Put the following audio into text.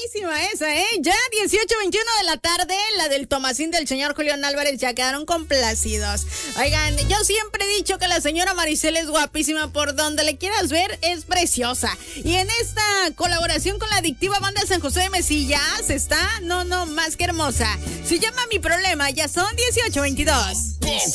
buenísima esa, ¿eh? Ya 18:21 de la tarde, la del Tomasín del señor Julián Álvarez, ya quedaron complacidos. Oigan, yo siempre he dicho que la señora Maricel es guapísima, por donde le quieras ver, es preciosa. Y en esta colaboración con la adictiva banda San José de Mesillas está, no, más que hermosa. Se llama Mi Problema, ya son 18:22.